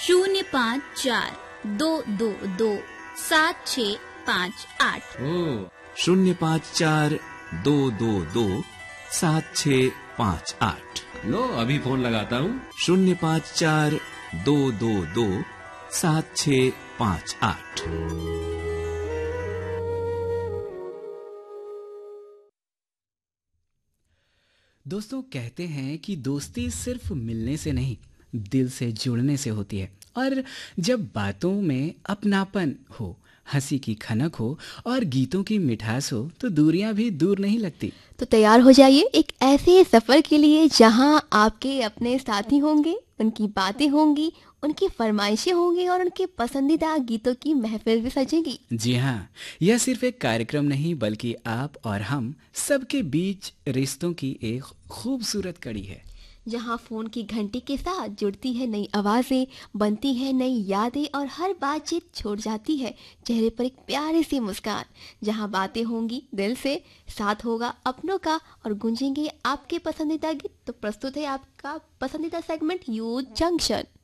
054-222-7658। 054-222-7658। लो अभी फोन लगाता हूँ। 054-222-7658। दोस्तों, कहते हैं कि दोस्ती सिर्फ मिलने से नहीं, दिल से जुड़ने से होती है। और जब बातों में अपनापन हो, हंसी की खनक हो और गीतों की मिठास हो, तो दूरियां भी दूर नहीं लगती। तो तैयार हो जाइए एक ऐसे सफर के लिए जहां आपके अपने साथी होंगे, उनकी बातें होंगी, उनकी फरमाइशें होंगी और उनके पसंदीदा गीतों की महफिल भी सजेगी। जी हाँ, यह सिर्फ एक कार्यक्रम नहीं, बल्कि आप और हम सबके बीच रिश्तों की एक खूबसूरत कड़ी है, जहां फोन की घंटी के साथ जुड़ती है नई आवाजें, बनती है नई यादें और हर बातचीत छोड़ जाती है चेहरे पर एक प्यारी सी मुस्कान। जहां बातें होंगी दिल से, साथ होगा अपनों का और गूंजेंगे आपके पसंदीदा गीत। तो प्रस्तुत है आपका पसंदीदा सेगमेंट यूथ जंक्शन।